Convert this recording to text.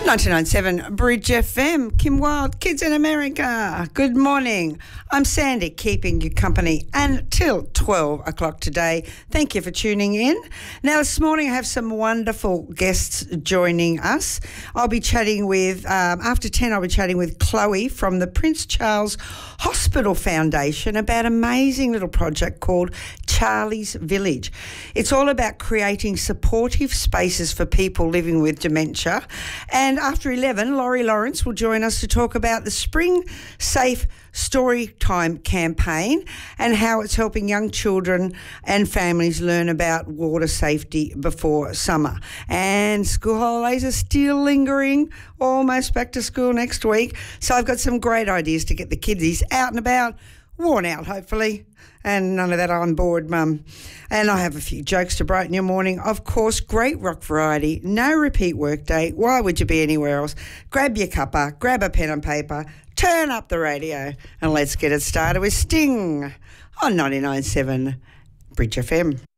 99.7 Bridge FM, Kim Wilde, Kids in America. Good morning. I'm Sandy, keeping you company until 12 o'clock today. Thank you for tuning in. Now, this morning I have some wonderful guests joining us. I'll be chatting with, after 10, I'll be chatting with Chloe from the Prince Charles Hospital Foundation about an amazing little project called Charlie's Village. It's all about creating supportive spaces for people living with dementia. And after 11, Laurie Lawrence will join us to talk about the Spring Safe Storytime campaign and how it's helping young children and families learn about water safety before summer. And school holidays are still lingering, almost back to school next week. So I've got some great ideas to get the kiddies out and about, worn out hopefully, and none of that on board, Mum. And I have a few jokes to brighten your morning. Of course, great rock variety, no repeat workday. Why would you be anywhere else? Grab your cuppa, grab a pen and paper, turn up the radio, and let's get it started with Sting on 99.7 Bridge FM.